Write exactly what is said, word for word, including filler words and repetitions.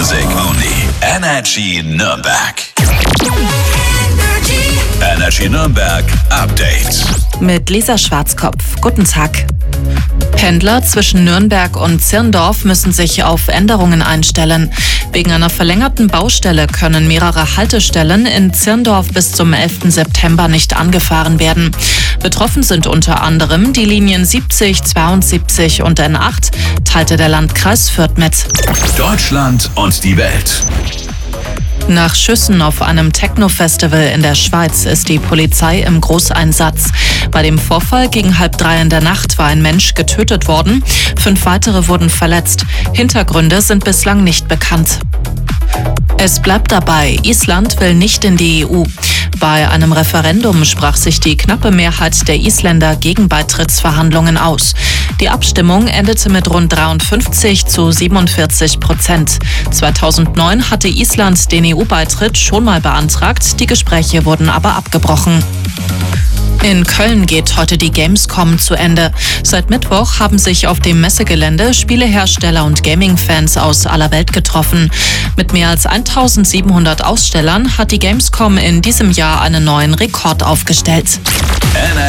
music only. Energy Nürnberg. Energy Nürnberg Update. Mit Lisa Schwarzkopf. Guten Tag. Pendler zwischen Nürnberg und Zirndorf müssen sich auf Änderungen einstellen. Wegen einer verlängerten Baustelle können mehrere Haltestellen in Zirndorf bis zum elften September nicht angefahren werden. Betroffen sind unter anderem die Linien siebzig, zweiundsiebzig und N acht, teilte der Landkreis Fürth mit. Deutschland und die Welt. Nach Schüssen auf einem Techno-Festival in der Schweiz ist die Polizei im Großeinsatz. Bei dem Vorfall gegen halb drei in der Nacht war ein Mensch getötet worden. Fünf weitere wurden verletzt. Hintergründe sind bislang nicht bekannt. Es bleibt dabei, Island will nicht in die E U. Bei einem Referendum sprach sich die knappe Mehrheit der Isländer gegen Beitrittsverhandlungen aus. Die Abstimmung endete mit rund dreiundfünfzig zu siebenundvierzig Prozent. zweitausendneun hatte Island den E U-Beitritt schon mal beantragt, die Gespräche wurden aber abgebrochen. In Köln geht heute die Gamescom zu Ende. Seit Mittwoch haben sich auf dem Messegelände Spielehersteller und Gaming-Fans aus aller Welt getroffen. Mit mehr als eintausendsiebenhundert Ausstellern hat die Gamescom in diesem Jahr einen neuen Rekord aufgestellt.